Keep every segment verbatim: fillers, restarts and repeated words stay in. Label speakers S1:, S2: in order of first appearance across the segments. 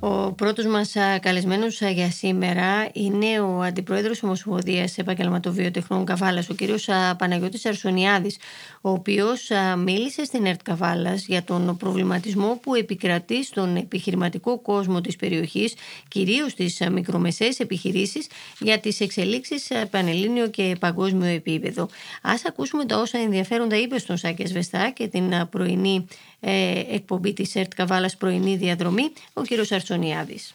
S1: Ο πρώτος μας α, καλεσμένος α, για σήμερα είναι ο Αντιπρόεδρος Ομοσπονδίας Επαγγελματοβιοτεχνών Καβάλας, ο κύριος α, Παναγιώτης Αρσονιάδης, ο οποίος α, μίλησε στην ΕΡΤ Καβάλας για τον προβληματισμό που επικρατεί στον επιχειρηματικό κόσμο της περιοχής, κυρίως στις α, μικρομεσαίες επιχειρήσεις, για τις εξελίξεις σε πανελλήνιο και παγκόσμιο επίπεδο. Ας ακούσουμε τα όσα ενδιαφέροντα είπε στον Σάκη Ασβεστά και την α, πρωινή ε, εκπομπή της ΕΡΤ Καβάλας, πρωινή διαδρομή, ο κύριος Αρσονιάδης.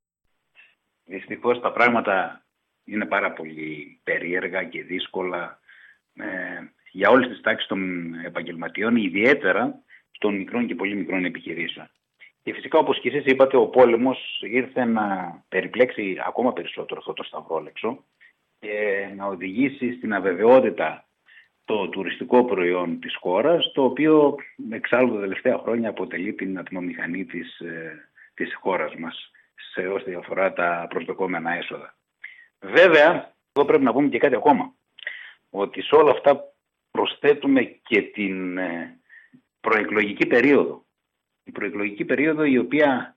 S2: Δυστυχώς τα πράγματα είναι πάρα πολύ περίεργα και δύσκολα ε, για όλες τις τάξεις των επαγγελματιών, ιδιαίτερα των μικρών και πολύ μικρών επιχειρήσεων. Και φυσικά, όπως και εσείς είπατε, ο πόλεμος ήρθε να περιπλέξει ακόμα περισσότερο αυτό το σταυρόλεξο και να οδηγήσει στην αβεβαιότητα το τουριστικό προϊόν της χώρας, το οποίο εξάλλου τα τελευταία χρόνια αποτελεί την ατμομηχανή της, ε, της χώρας μας σε ό,τι αφορά τα προσδοκόμενα έσοδα. Βέβαια, εδώ πρέπει να πούμε και κάτι ακόμα, ότι σε όλα αυτά προσθέτουμε και την ε, προεκλογική περίοδο. Η προεκλογική περίοδο η οποία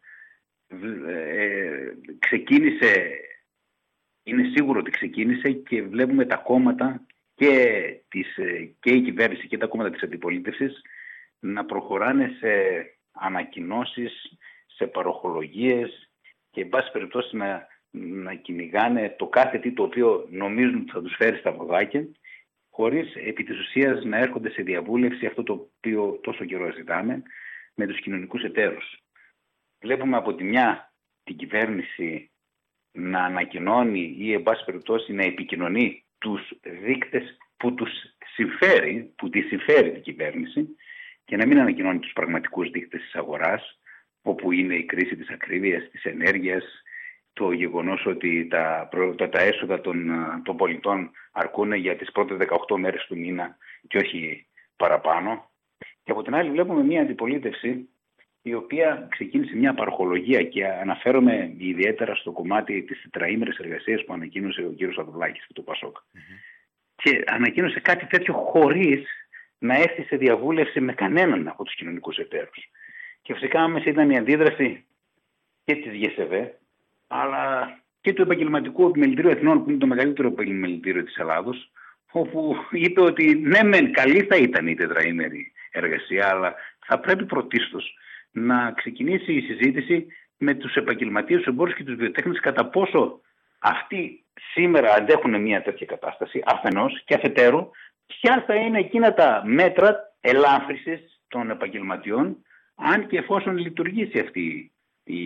S2: ε, ξεκίνησε, είναι σίγουρο ότι ξεκίνησε και βλέπουμε τα κόμματα και, της, και η κυβέρνηση και τα κόμματα της αντιπολίτευσης να προχωράνε σε ανακοινώσεις, σε παροχολογίες και εν πάση περιπτώσει να, να κυνηγάνε το κάθε τι το οποίο νομίζουν ότι θα τους φέρει στα ποδάκια, χωρίς επί της ουσίας να έρχονται σε διαβούλευση αυτό το οποίο τόσο καιρό ζητάμε με τους κοινωνικούς εταίρους. Βλέπουμε από τη μια την κυβέρνηση να ανακοινώνει ή εν πάση περιπτώσει να επικοινωνεί τους δείκτες που τους συμφέρει, που τη συμφέρει την κυβέρνηση και να μην ανακοινώνει τους πραγματικούς δείκτες της αγοράς, όπου είναι η κρίση της ακρίβειας, της ενέργειας, το γεγονός ότι τα, τα, τα έσοδα των, των πολιτών αρκούν για τις πρώτες δεκαοκτώ μέρες του μήνα και όχι παραπάνω. Και από την άλλη βλέπουμε μια αντιπολίτευση η οποία ξεκίνησε μια παροχολογία και αναφέρομαι ιδιαίτερα στο κομμάτι της τετραήμερης εργασίας που ανακοίνωσε ο κύριος Αδουλάκης του ΠΑΣΟΚ. Mm-hmm. Και ανακοίνωσε κάτι τέτοιο χωρίς να έρθει σε διαβούλευση με κανέναν από τους κοινωνικούς εταίρους. Και φυσικά άμεσα ήταν η αντίδραση και της ΓΕΣΕΒΕ, αλλά και του Επαγγελματικού Επιμελητηρίου Εθνών, που είναι το μεγαλύτερο επιμελητήριο της Ελλάδος, όπου είπε ότι ναι, μεν καλή θα ήταν η τετραήμερη εργασία, αλλά θα πρέπει πρωτίστως να ξεκινήσει η συζήτηση με τους επαγγελματίες, τους εμπόρους και τους βιοτέχνες κατά πόσο αυτοί σήμερα αντέχουν μια τέτοια κατάσταση αφενός και αφετέρου ποια θα είναι εκείνα τα μέτρα ελάφρυσης των επαγγελματιών αν και εφόσον λειτουργήσει αυτή η,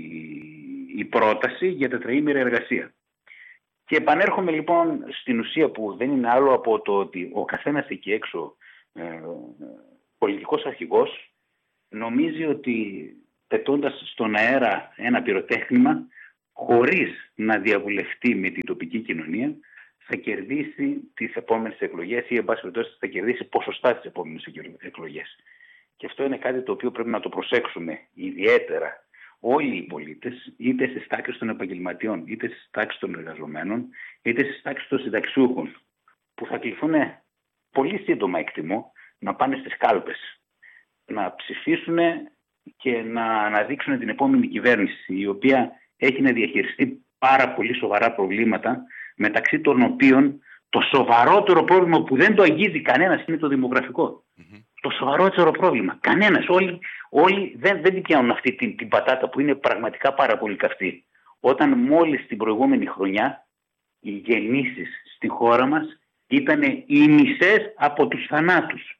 S2: η πρόταση για τετραήμερη εργασία. Και επανέρχομαι λοιπόν στην ουσία που δεν είναι άλλο από το ότι ο καθένας εκεί έξω ε, πολιτικός αρχηγός νομίζει ότι πετώντας στον αέρα ένα πυροτέχνημα χωρίς να διαβουλευτεί με την τοπική κοινωνία θα κερδίσει τις επόμενες εκλογές ή εν πάση περιπτώσει θα κερδίσει ποσοστά τις επόμενες εκλογές. Και αυτό είναι κάτι το οποίο πρέπει να το προσέξουμε ιδιαίτερα όλοι οι πολίτες, είτε στις τάξεις των επαγγελματιών, είτε στις τάξεις των εργαζομένων, είτε στις τάξεις των συνταξιούχων, που θα κληθούν πολύ σύντομα, εκτιμώ, να πάνε στις κάλπες, να ψηφίσουν και να αναδείξουν την επόμενη κυβέρνηση, η οποία έχει να διαχειριστεί πάρα πολύ σοβαρά προβλήματα, μεταξύ των οποίων το σοβαρότερο πρόβλημα που δεν το αγγίζει κανένας είναι το δημογραφικό. Mm-hmm. Το σοβαρότερο πρόβλημα. Κανένας. Όλοι, όλοι δεν, δεν την πιάνουν αυτή την, την πατάτα που είναι πραγματικά πάρα πολύ καυτή. Όταν μόλις την προηγούμενη χρονιά οι γεννήσεις στη χώρα μας ήταν οι μισές από τους θανάτους.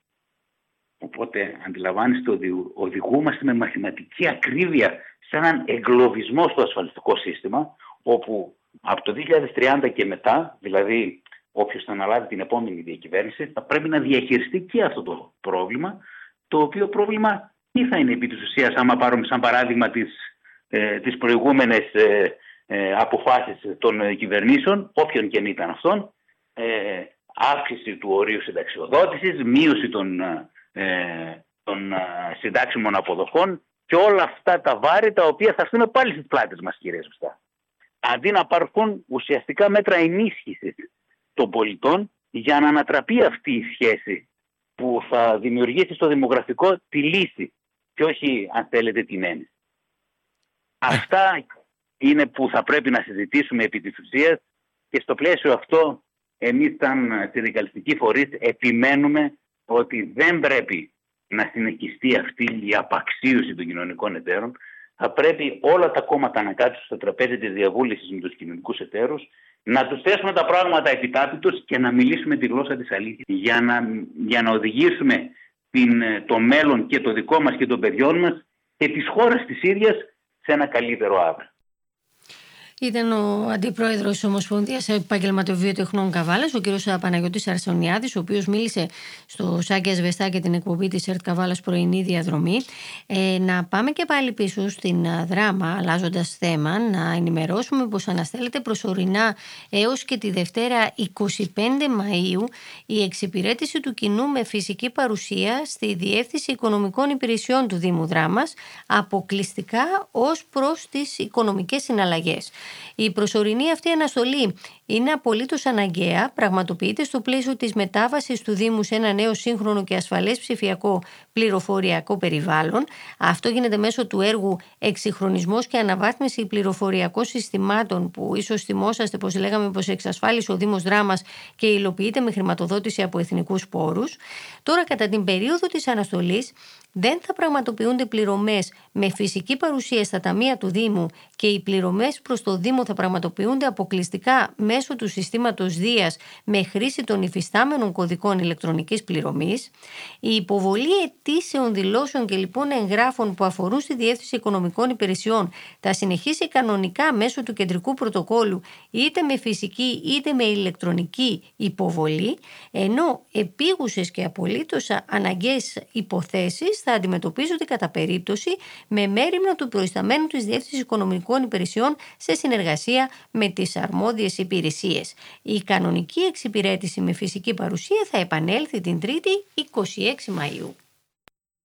S2: Οπότε αντιλαμβάνεστε ότι οδηγούμαστε με μαθηματική ακρίβεια σε έναν εγκλωβισμό στο ασφαλιστικό σύστημα, όπου από το δύο χιλιάδες τριάντα και μετά, δηλαδή όποιος θα αναλάβει την επόμενη διακυβέρνηση, θα πρέπει να διαχειριστεί και αυτό το πρόβλημα, το οποίο πρόβλημα τι θα είναι επί της ουσίας, άμα πάρουμε σαν παράδειγμα τις, ε, τις προηγούμενες ε, ε, αποφάσεις των ε, κυβερνήσεων, όποιον και αν ήταν αυτόν, ε, αύξηση του ορίου συνταξιοδότησης, μείωση των, ε, των ε, συντάξιμων αποδοχών και όλα αυτά τα βάρη τα οποία θα έρθουν πάλι στις πλάτες μας, κύριε Σωστά. Αντί να πάρθουν ουσιαστικά μέτρα ενίσχυσης των πολιτών για να ανατραπεί αυτή η σχέση που θα δημιουργήσει στο δημογραφικό τη λύση και όχι, αν θέλετε, την έννοια. Αυτά είναι που θα πρέπει να συζητήσουμε επί της ουσίας, και στο πλαίσιο αυτό εμείς σαν συνδικαλιστικοί φορείς επιμένουμε ότι δεν πρέπει να συνεχιστεί αυτή η απαξίωση των κοινωνικών εταίρων. Θα πρέπει όλα τα κόμματα να κάτσουν στο τραπέζι της διαβούλευσης με τους κοινωνικούς εταίρους, να τους θέσουμε τα πράγματα επιτάπητος και να μιλήσουμε τη γλώσσα της αλήθειας για να, για να οδηγήσουμε την, το μέλλον και το δικό μας και των παιδιών μας και της χώρας της ίδιας σε ένα καλύτερο αύριο.
S1: Ήταν ο Αντιπρόεδρος της Ομοσπονδίας Επαγγελματοβιοτεχνών Καβάλας, ο κ. Παναγιώτης Αρσονιάδης, ο οποίος μίλησε στο Σάκη Ασβεστά και την εκπομπή της ΕΡΤ Καβάλας Πρωινή Διαδρομή. Ε, να πάμε και πάλι πίσω στην Δράμα, αλλάζοντας θέμα, να ενημερώσουμε πως αναστέλλεται προσωρινά έως και τη Δευτέρα εικοστή πέμπτη Μαΐου η εξυπηρέτηση του κοινού με φυσική παρουσία στη Διεύθυνση Οικονομικών Υπηρεσιών του Δήμου Δράμας, αποκλειστικά ως προς τις οικονομικές συναλλαγές. Η προσωρινή αυτή αναστολή είναι απολύτως αναγκαία, πραγματοποιείται στο πλαίσιο της μετάβασης του Δήμου σε ένα νέο σύγχρονο και ασφαλές ψηφιακό πληροφοριακό περιβάλλον. Αυτό γίνεται μέσω του έργου Εξυγχρονισμός και Αναβάθμιση Πληροφοριακών Συστημάτων, που ίσως θυμόσαστε πως λέγαμε πως εξασφάλισε ο Δήμος Δράμας και υλοποιείται με χρηματοδότηση από εθνικούς πόρους. Τώρα, κατά την περίοδο της αναστολής, δεν θα πραγματοποιούνται πληρωμές με φυσική παρουσία στα ταμεία του Δήμου και οι πληρωμές προς το Δήμο θα πραγματοποιούνται αποκλειστικά μέσω του συστήματος Δίας με χρήση των υφιστάμενων κωδικών ηλεκτρονικής πληρωμής. Η υποβολή αιτήσεων δηλώσεων και λοιπόν εγγράφων που αφορούν στη Διεύθυνση Οικονομικών Υπηρεσιών θα συνεχίσει κανονικά μέσω του κεντρικού πρωτοκόλου, είτε με φυσική είτε με ηλεκτρονική υποβολή, ενώ επίγουσες και απολύτως αναγκαίες υποθέσεις θα αντιμετωπίζονται κατά περίπτωση με μέριμνα του προϊσταμένου της Διεύθυνσης Οικονομικών Υπηρεσιών σε συνεργασία με τις αρμόδιες υπηρεσίες. Η κανονική εξυπηρέτηση με φυσική παρουσία θα επανέλθει την Τρίτη εικοστή έκτη Μαΐου.